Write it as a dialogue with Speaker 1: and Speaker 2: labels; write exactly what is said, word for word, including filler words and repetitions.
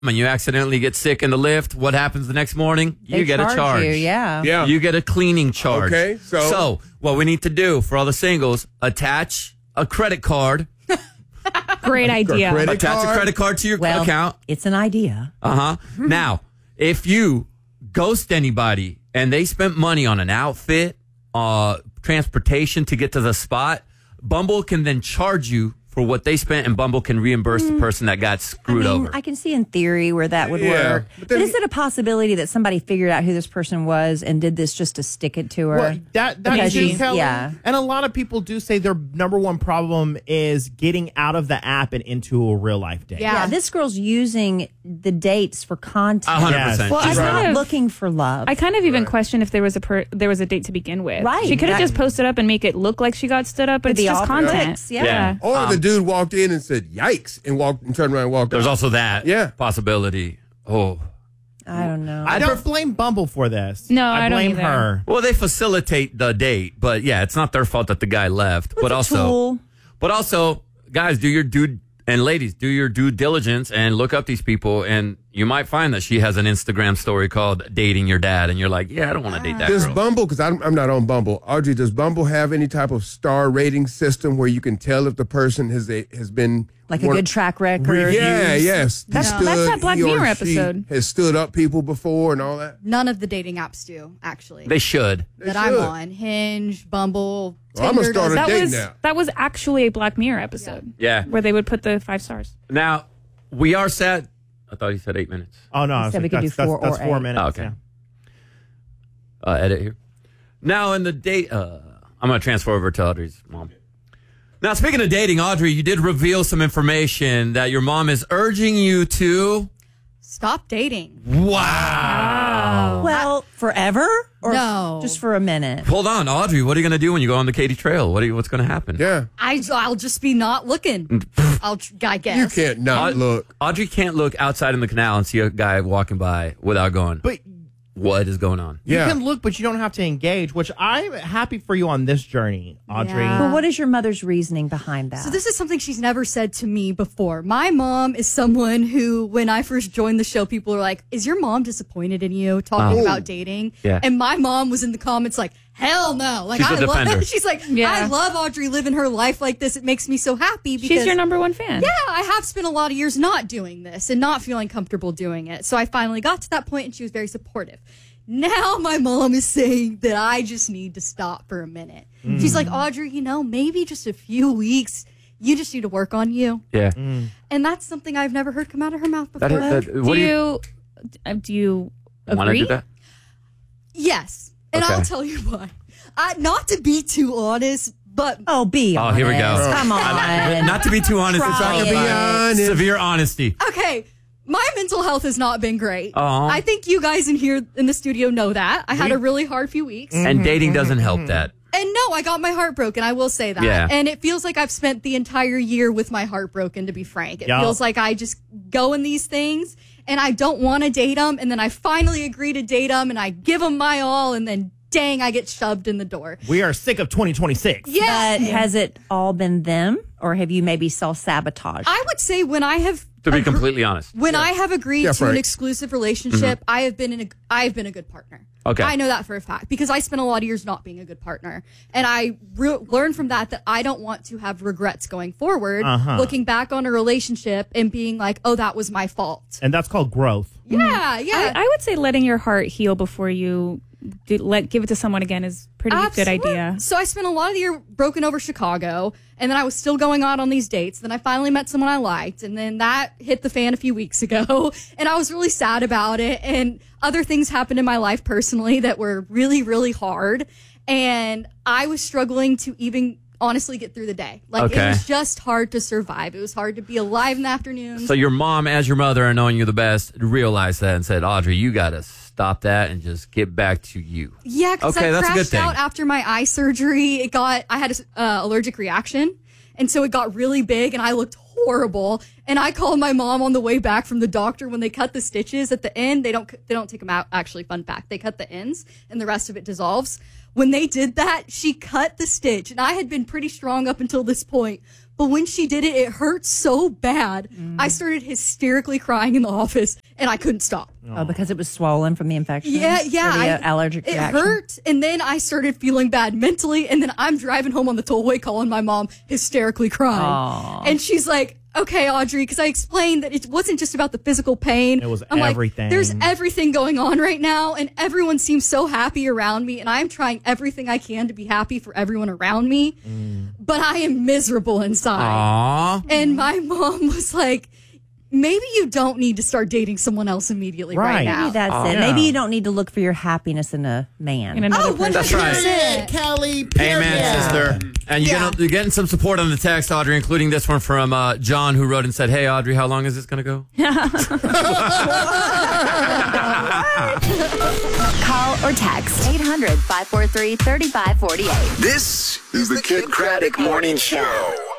Speaker 1: and you accidentally get sick in the lift, what happens the next morning? You
Speaker 2: They
Speaker 1: get a
Speaker 2: charge
Speaker 1: charge.
Speaker 2: you, yeah.
Speaker 3: Yeah.
Speaker 1: You get a cleaning charge.
Speaker 3: Okay, so-
Speaker 1: So what we need to do for all the singles, attach a credit card.
Speaker 4: Great idea.
Speaker 3: credit
Speaker 1: attach
Speaker 3: card?
Speaker 1: a credit card to your
Speaker 2: Well,
Speaker 1: account.
Speaker 2: it's an idea.
Speaker 1: Uh-huh. Now, if you ghost anybody and they spent money on an outfit, uh, transportation to get to the spot, Bumble can then charge you for what they spent, and Bumble can reimburse the person that got
Speaker 2: I
Speaker 1: screwed
Speaker 2: mean,
Speaker 1: over.
Speaker 2: I can see in theory where that would
Speaker 3: Yeah,
Speaker 2: work.
Speaker 3: but
Speaker 2: But,
Speaker 3: then-
Speaker 2: is it a possibility that somebody figured out who this person was and did this just to stick it to her?
Speaker 5: Well, that that
Speaker 2: Because
Speaker 5: is
Speaker 2: she's-
Speaker 5: Kelly.
Speaker 2: yeah.
Speaker 5: And a lot of people do say their number one problem is getting out of the app and into a real life date.
Speaker 2: yeah, this girl's using the dates for content.
Speaker 1: A hundred
Speaker 5: Yes.
Speaker 1: percent.
Speaker 4: Well, I
Speaker 2: She's
Speaker 4: kind
Speaker 2: not
Speaker 4: of-
Speaker 2: looking for love.
Speaker 4: I kind of even question if there was a per, there was a date to begin with.
Speaker 2: Right.
Speaker 4: She could have
Speaker 2: That-
Speaker 4: just posted up and make it look like she got stood up, but
Speaker 2: With
Speaker 4: it's
Speaker 2: the
Speaker 4: just
Speaker 2: all
Speaker 4: content.
Speaker 2: clicks, yeah.
Speaker 1: Yeah.
Speaker 3: Or the dude walked in and said, yikes, and walked and turned around and walked
Speaker 1: There's
Speaker 3: out.
Speaker 1: also that
Speaker 3: Yeah.
Speaker 1: possibility. Oh.
Speaker 2: I don't know.
Speaker 5: I don't blame Bumble for this.
Speaker 4: No, I don't
Speaker 5: blame
Speaker 4: either.
Speaker 5: her.
Speaker 1: Well, they facilitate the date, but yeah, it's not their fault that the guy left. but
Speaker 2: a
Speaker 1: also,
Speaker 2: tool.
Speaker 1: but also, guys, do your due and ladies, do your due diligence and look up these people, and you might find that she has an Instagram story called "Dating Your Dad," and you're like, yeah, I don't want to date that
Speaker 3: Does
Speaker 1: girl.
Speaker 3: Bumble, because I'm, I'm not on Bumble, Audrey, does Bumble have any type of star rating system where you can tell if the person has a, has been
Speaker 2: like a
Speaker 3: one-
Speaker 2: good track record.
Speaker 3: Yeah,
Speaker 2: Reviews.
Speaker 3: yes.
Speaker 4: That's-
Speaker 3: Stood-
Speaker 4: that's that Black
Speaker 3: he or
Speaker 4: Mirror
Speaker 3: she
Speaker 4: episode.
Speaker 3: Has stood up people before and all that.
Speaker 6: None of the dating apps do, actually.
Speaker 1: They should.
Speaker 6: that
Speaker 3: They
Speaker 6: I'm
Speaker 3: should.
Speaker 6: on. Hinge, Bumble,
Speaker 3: Well, I'm gonna
Speaker 6: Tinder.
Speaker 3: start a
Speaker 6: does-
Speaker 4: That
Speaker 3: date
Speaker 4: was
Speaker 3: now.
Speaker 4: that was actually a Black Mirror episode.
Speaker 1: Yeah.
Speaker 4: Where they would put the five stars.
Speaker 1: Now we are set. I thought he said eight minutes.
Speaker 5: Oh no, I was
Speaker 2: said we
Speaker 5: like,
Speaker 2: could do
Speaker 5: that's, that's,
Speaker 2: four
Speaker 5: that's
Speaker 2: or
Speaker 5: four
Speaker 2: eight.
Speaker 5: minutes.
Speaker 1: Oh, okay.
Speaker 5: yeah.
Speaker 1: Uh, edit here. Now in the date, uh, I'm going to transfer over to Audrey's mom. Now, speaking of dating, Audrey, you did reveal some information that your mom is urging you to.
Speaker 6: Stop dating.
Speaker 1: Wow.
Speaker 2: Well, forever or
Speaker 6: No.
Speaker 2: just for a minute?
Speaker 1: Hold on, Audrey. What are you going to do when you go on the Katy Trail? What are you, what's going to happen?
Speaker 3: Yeah.
Speaker 6: I, I'll just be not looking. I'll, tr- I guess.
Speaker 3: You can't not
Speaker 1: Aud-
Speaker 3: look.
Speaker 1: Audrey can't look outside in the canal and see a guy walking by without going,
Speaker 5: But
Speaker 1: what is going on?
Speaker 5: you
Speaker 3: Yeah.
Speaker 5: can look, but you don't have to engage. Which I'm happy for you on this journey, Audrey.
Speaker 6: Yeah.
Speaker 2: But what is your mother's reasoning behind that?
Speaker 6: So this is something she's never said to me before. My mom is someone who, when I first joined the show, people are like, is your mom disappointed in you talking
Speaker 1: Oh.
Speaker 6: about dating?
Speaker 1: Yeah.
Speaker 6: And my mom was in the comments like, hell no. Like,
Speaker 1: She's a
Speaker 6: I love
Speaker 1: defender.
Speaker 6: She's like,
Speaker 4: Yeah.
Speaker 6: I love Audrey living her life like this. It makes me so happy because
Speaker 4: She's your number one fan.
Speaker 6: yeah, I have spent a lot of years not doing this and not feeling comfortable doing it. So I finally got to that point and she was very supportive. Now my mom is saying that I just need to stop for a minute. She's like, Audrey, you know, maybe just a few weeks. You just need to work on you.
Speaker 1: Yeah.
Speaker 6: And that's something I've never heard come out of her mouth before.
Speaker 1: That, that,
Speaker 4: Do
Speaker 1: what do you,
Speaker 4: you, uh, do you
Speaker 1: want to
Speaker 4: agree?
Speaker 1: do that?
Speaker 6: Yes. And
Speaker 1: Okay.
Speaker 6: I'll tell you why. I, not to be too honest, but
Speaker 2: oh, be
Speaker 1: Oh,
Speaker 2: honest.
Speaker 1: here we go.
Speaker 2: Come on.
Speaker 1: Not to be too honest, it's
Speaker 2: Try
Speaker 1: all
Speaker 2: it.
Speaker 1: about
Speaker 3: Be honest.
Speaker 1: severe honesty.
Speaker 6: okay. My mental health has not been great.
Speaker 1: Aw.
Speaker 6: I think you guys in here in the studio know that. I had a really hard few weeks.
Speaker 1: And dating doesn't help that.
Speaker 6: And no, I got my heart broken. I will say that.
Speaker 1: Yeah.
Speaker 6: And it feels like I've spent the entire year with my heart broken, to be frank. It
Speaker 5: Yeah.
Speaker 6: feels like I just go in these things and I don't want to date them. And then I finally agree to date them and I give them my all. And then dang, I get shoved in the door.
Speaker 5: We are sick of twenty twenty-six.
Speaker 6: Yeah.
Speaker 2: But has it all been them, or have you maybe self-sabotaged?
Speaker 6: I would say when I have
Speaker 1: To be
Speaker 6: agree-
Speaker 1: completely honest.
Speaker 6: when I have agreed
Speaker 3: Yeah,
Speaker 6: to an
Speaker 3: Frank.
Speaker 6: exclusive relationship, I have been in a I have been a good partner.
Speaker 1: Okay.
Speaker 6: I know that for a fact because I spent a lot of years not being a good partner, and I re- learned from that that I don't want to have regrets going forward,
Speaker 5: Uh-huh.
Speaker 6: looking back on a relationship and being like, "Oh, that was my fault."
Speaker 5: And that's called growth.
Speaker 6: Yeah, yeah.
Speaker 4: I, I would say letting your heart heal before you do, let give it to someone again is a pretty good
Speaker 6: Absolutely.
Speaker 4: idea.
Speaker 6: So I spent a lot of the year broken over Chicago, and then I was still going out on these dates. Then I finally met someone I liked, and then that hit the fan a few weeks ago, and I was really sad about it. And other things happened in my life personally that were really, really hard, and I was struggling to even honestly get through the day. Like
Speaker 1: Okay.
Speaker 6: it was just hard to survive. It was hard to be alive in the afternoons.
Speaker 1: So your mom, as your mother and knowing you the best, realized that and said, Audrey, you got to stop that and just get back to you.
Speaker 6: Yeah, because
Speaker 1: Okay,
Speaker 6: I
Speaker 1: that's a good
Speaker 6: crashed
Speaker 1: thing.
Speaker 6: out after my eye surgery. It got I had an uh, allergic reaction, and so it got really big, and I looked horrible. And I called my mom on the way back from the doctor when they cut the stitches at the end. They don't they don't take them out. Actually, fun fact: they cut the ends, and the rest of it dissolves. When they did that, she cut the stitch, and I had been pretty strong up until this point. But when she did it, it hurt so bad. Mm. I started hysterically crying in the office, and I couldn't stop.
Speaker 2: Oh, because it was swollen from the infection?
Speaker 6: Yeah, yeah.
Speaker 2: The
Speaker 6: I,
Speaker 2: allergic
Speaker 6: it
Speaker 2: reaction?
Speaker 6: It hurt, and then I started feeling bad mentally, and then I'm driving home on the tollway calling my mom, hysterically crying.
Speaker 2: Aww.
Speaker 6: And she's like, okay, Audrey, because I explained that it wasn't just about the physical pain.
Speaker 5: It was
Speaker 6: I'm
Speaker 5: everything.
Speaker 6: Like, there's everything going on right now, and everyone seems so happy around me, and I'm trying everything I can to be happy for everyone around me, mm. but I am miserable inside.
Speaker 1: Aww.
Speaker 6: And my mom was like, maybe you don't need to start dating someone else immediately right,
Speaker 5: Right.
Speaker 6: now.
Speaker 2: Maybe that's
Speaker 5: Oh,
Speaker 2: it.
Speaker 5: yeah.
Speaker 2: Maybe you don't need to look for your happiness in a man.
Speaker 4: In another
Speaker 6: Oh,
Speaker 4: person.
Speaker 1: That's right.
Speaker 7: Period, Kelly. Period.
Speaker 1: Amen, sister. And you're,
Speaker 7: Yeah.
Speaker 1: gonna, you're getting some support on the text, Audrey, including this one from uh, John, who wrote and said, hey, Audrey, how long is this going to go?
Speaker 8: Call or text eight hundred, five four three, three five four eight.
Speaker 9: This is the Kid Craddock Morning Show.